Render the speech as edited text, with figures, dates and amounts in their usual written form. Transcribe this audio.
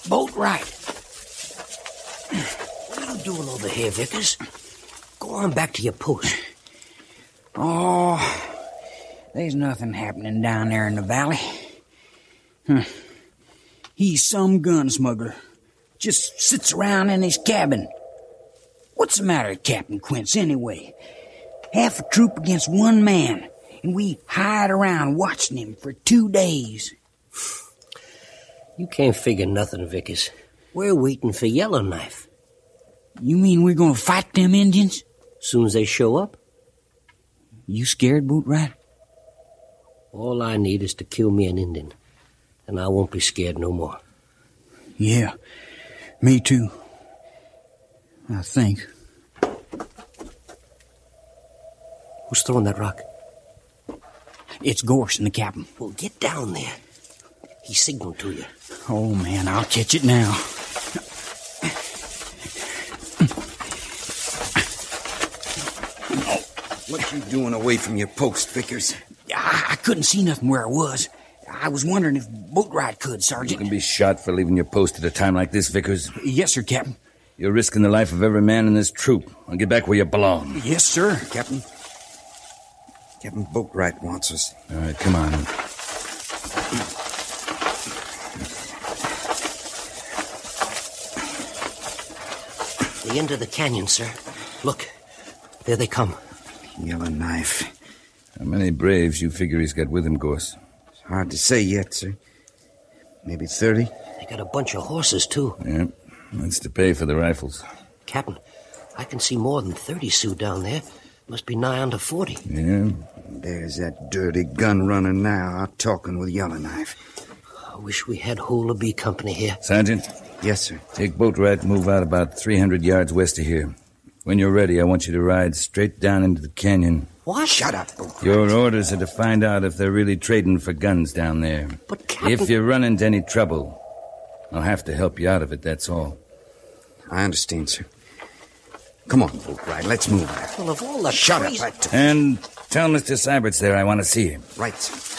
Boatwright. What are you doing over here, Vickers? Go on back to your post. Oh, there's nothing happening down there in the valley. He's some gun smuggler. Just sits around in his cabin. What's the matter, Captain Quince, anyway? Half a troop against one man, and we hide around watching him for 2 days. You can't figure nothing, Vickers. We're waiting for Yellowknife. You mean we're gonna fight them Indians? Soon as they show up? You scared, Boatwright? All I need is to kill me an Indian, and I won't be scared no more. Yeah, me too. I think. Who's throwing that rock? It's Gorse and the captain. Well, get down there. He signaled to you. Oh, man, I'll catch it now. What you doing away from your post, Vickers? I couldn't see nothing where I was. I was wondering if Boatwright could, Sergeant. You can be shot for leaving your post at a time like this, Vickers. Yes, sir, Captain. You're risking the life of every man in this troop. I'll get back where you belong. Yes, sir. Captain? Captain Boatwright wants us. All right, come on. The end of the canyon, sir. Look, there they come. Yellowknife. How many braves you figure he's got with him, Gorse? It's hard to say yet, sir. Maybe 30. They got a bunch of horses, too. Yeah, that's to pay for the rifles. Captain, I can see more than 30 Sioux down there. Must be nigh under 40. Yeah? There's that dirty gun runner now out talking with Yellowknife. I wish we had Whole of Bee Company here. Sergeant? Yes, sir. Take Boatwright and move out about 300 yards west of here. When you're ready, I want you to ride straight down into the canyon. What? Shut up, Boatwright. Your orders are to find out if they're really trading for guns down there. But, Captain... If you run into any trouble, I'll have to help you out of it, that's all. I understand, sir. Come on, Boatwright, let's move out. Well, of all the Shut crazy... up, And tell Mr. Syberts there I want to see him. Right, sir.